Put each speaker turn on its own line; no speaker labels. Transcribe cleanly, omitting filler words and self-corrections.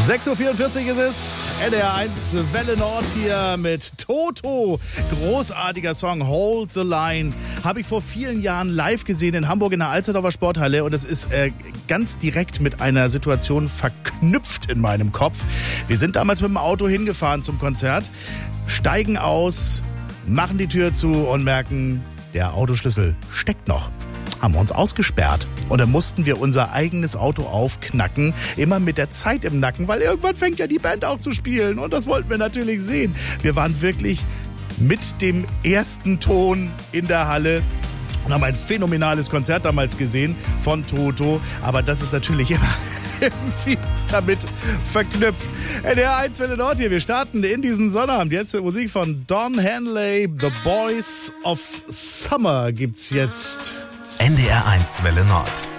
6:44 Uhr ist es. NDR 1 Welle Nord hier mit Toto. Großartiger Song, Hold the Line. Habe ich vor vielen Jahren live gesehen in Hamburg in der Alsterdorfer Sporthalle. Und es ist ganz direkt mit einer Situation verknüpft in meinem Kopf. Wir sind damals mit dem Auto hingefahren zum Konzert, steigen aus, machen die Tür zu und merken, der Autoschlüssel steckt noch. Haben wir uns ausgesperrt und dann mussten wir unser eigenes Auto aufknacken, immer mit der Zeit im Nacken, weil irgendwann fängt ja die Band auch zu spielen und das wollten wir natürlich sehen. Wir waren wirklich mit dem ersten Ton in der Halle und haben ein phänomenales Konzert damals gesehen von Toto, aber das ist natürlich immer irgendwie damit verknüpft. NDR 1 Welle Nord hier, wir starten in diesen Sonnabend. Jetzt für Musik von Don Henley, The Boys of Summer gibt's jetzt.
NDR 1 Welle Nord.